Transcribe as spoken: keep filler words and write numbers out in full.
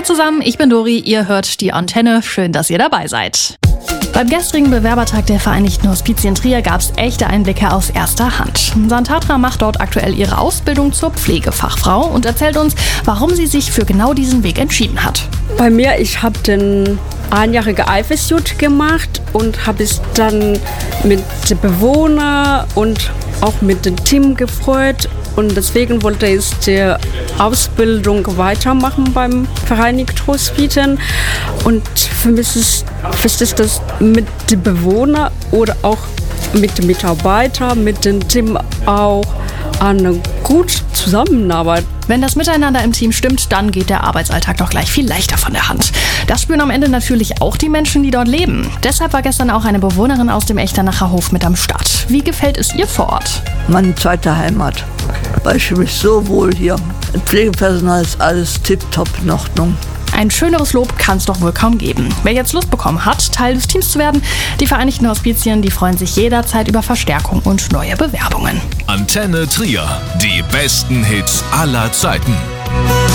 Hallo zusammen, ich bin Dori, ihr hört die Antenne. Schön, dass ihr dabei seid. Beim gestrigen Bewerbertag der Vereinigten Hospizien Trier gab es echte Einblicke aus erster Hand. Santatra macht dort aktuell ihre Ausbildung zur Pflegefachfrau und erzählt uns, warum sie sich für genau diesen Weg entschieden hat. Bei mir, ich habe den einjährige I V S J gemacht und habe es dann mit den Bewohnern und auch mit dem Team gefreut. Und deswegen wollte ich die Ausbildung weitermachen beim Vereinigten Hospizien. Und für mich ist wichtig, dass mit den Bewohnern oder auch mit den Mitarbeitern, mit dem Team auch eine gute Zusammenarbeit. Wenn das Miteinander im Team stimmt, dann geht der Arbeitsalltag doch gleich viel leichter von der Hand. Das spüren am Ende natürlich auch die Menschen, die dort leben. Deshalb war gestern auch eine Bewohnerin aus dem Echternacher Hof mit am Start. Wie gefällt es ihr vor Ort? Meine zweite Heimat, weil ich fühle mich so wohl hier. Im Pflegepersonal ist alles tipptopp in Ordnung. Ein schöneres Lob kann es doch wohl kaum geben. Wer jetzt Lust bekommen hat, Teil des Teams zu werden, die Vereinigten Hospizien, die freuen sich jederzeit über Verstärkung und neue Bewerbungen. Antenne Trier, die besten Hits aller Zeiten.